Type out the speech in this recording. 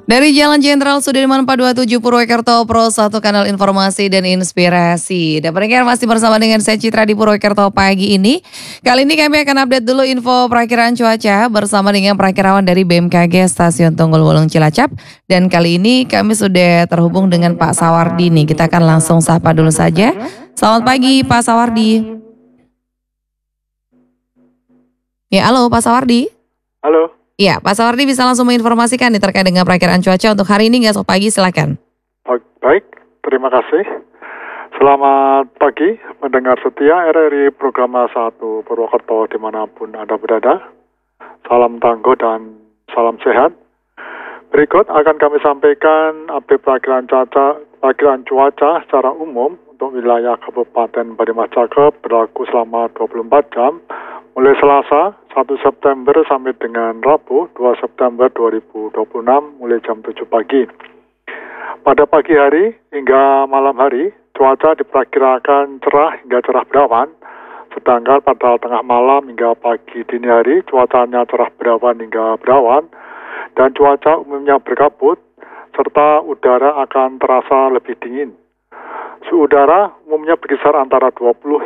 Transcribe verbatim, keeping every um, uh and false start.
Dari Jalan Jenderal Sudirman empat dua tujuh Purwokerto, Pro satu Kanal Informasi dan Inspirasi. Dan pendengar masih bersama dengan saya Citra di Purwokerto pagi ini. Kali ini kami akan update dulu info perakiraan cuaca bersama dengan perakirawan dari B M K G Stasiun Tunggul Wulung Cilacap. Dan kali ini kami sudah terhubung dengan Pak Sawardi nih. Kita akan langsung sapa dulu saja. Selamat pagi Pak Sawardi. Ya, halo Pak Sawardi. Halo. Iya, Pak Sawardi bisa langsung menginformasikan nih terkait dengan perakiraan cuaca untuk hari ini nggak, esok pagi, silakan. Baik, terima kasih. Selamat pagi, mendengar setia R R I Program satu Purwokerto dimanapun Anda berada. Salam tangguh dan salam sehat. Berikut akan kami sampaikan update perakiraan cuaca, perakiraan cuaca secara umum untuk wilayah Kabupaten Banyumas Cakep berlaku selama dua puluh empat jam. Mulai Selasa satu September sampai dengan Rabu dua September dua ribu dua puluh enam mulai jam tujuh pagi. Pada pagi hari hingga malam hari, cuaca diperkirakan cerah hingga cerah berawan. Sedangkan pada tengah malam hingga pagi dini hari, cuacanya cerah berawan hingga berawan. Dan cuaca umumnya berkabut, serta udara akan terasa lebih dingin. Suhu udara umumnya berkisar antara dua puluh